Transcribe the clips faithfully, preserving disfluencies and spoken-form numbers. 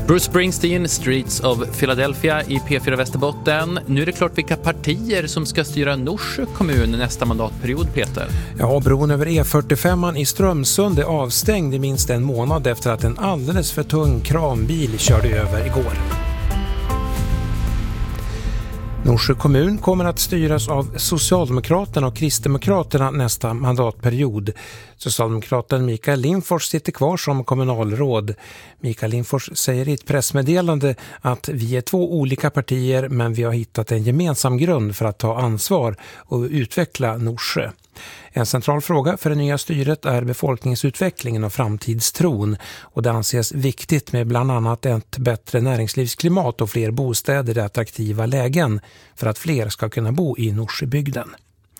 Bruce Springsteen, Streets of Philadelphia i P fyra Västerbotten. Nu är det klart vilka partier som ska styra Norsjö kommun nästa mandatperiod, Peter. Ja, bron över E fyrtiofem i Strömsund är avstängd i minst en månad efter att en alldeles för tung kranbil körde över igår. Norsjö kommun kommer att styras av Socialdemokraterna och Kristdemokraterna nästa mandatperiod. Socialdemokraten Mikael Lindfors sitter kvar som kommunalråd. Mikael Lindfors säger i ett pressmeddelande att vi är två olika partier, men vi har hittat en gemensam grund för att ta ansvar och utveckla Norsjö. En central fråga för det nya styret är befolkningsutvecklingen och framtidstron, och det anses viktigt med bland annat ett bättre näringslivsklimat och fler bostäder i attraktiva lägen för att fler ska kunna bo i Norsjöbygden.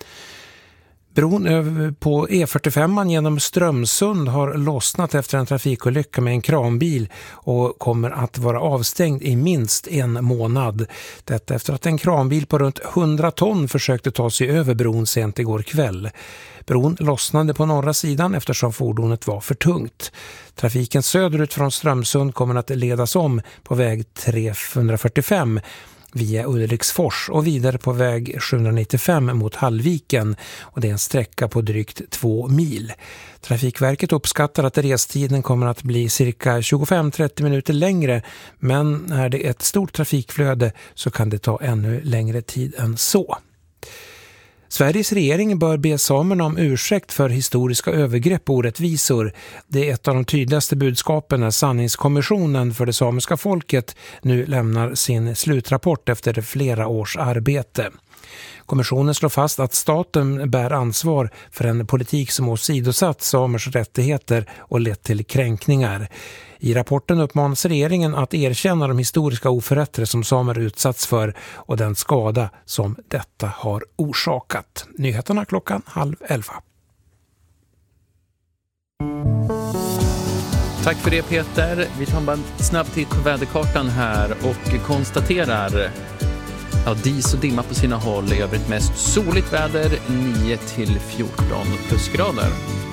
Bron på E fyrtiofem genom Strömsund har lossnat efter en trafikolycka med en kranbil och kommer att vara avstängd i minst en månad. Detta efter att en kranbil på runt hundra ton försökte ta sig över bron sent igår kväll. Bron lossnade på norra sidan eftersom fordonet var för tungt. Trafiken söderut från Strömsund kommer att ledas om på väg trehundrafyrtiofem via Ulriksfors och vidare på väg sjuhundranittiofem mot Hallviken, och det är en sträcka på drygt två mil. Trafikverket uppskattar att restiden kommer att bli cirka tjugofem till trettio minuter längre, men är det ett stort trafikflöde så kan det ta ännu längre tid än så. Sveriges regering bör be samerna om ursäkt för historiska övergrepp och orättvisor. Det är ett av de tydligaste budskapen när sanningskommissionen för det samiska folket nu lämnar sin slutrapport efter flera års arbete. Kommissionen slår fast att staten bär ansvar för en politik som åsidosatt samers rättigheter och lett till kränkningar. I rapporten uppmanas regeringen att erkänna de historiska oförrätter som samer utsatts för och den skada som detta har orsakat. Nyheterna klockan halv elva. Tack för det, Peter. Vi tar bara en snabb titt på väderkartan här och konstaterar ja, dis och dimma på sina håll. I övrigt mest soligt väder, nio till fjorton plusgrader.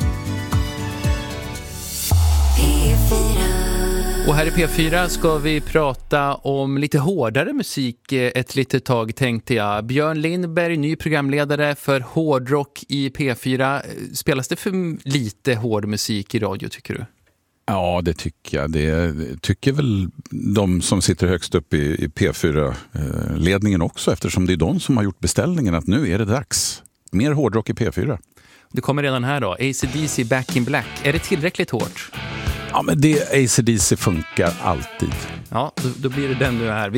Och här i P fyra ska vi prata om lite hårdare musik ett litet tag, tänkte jag. Björn Lindberg, ny programledare för hårdrock i P fyra. Spelas det för lite hård musik i radio, tycker du? Ja, det tycker jag. Det tycker väl de som sitter högst upp i, i P fyra-ledningen också, eftersom det är de som har gjort beställningen att nu är det dags. Mer hårdrock i P fyra. Det kommer redan här då. A C D C Back in Black. Är det tillräckligt hårt? Ja, men det A C D C funkar alltid. Ja, då, då blir det den du är här.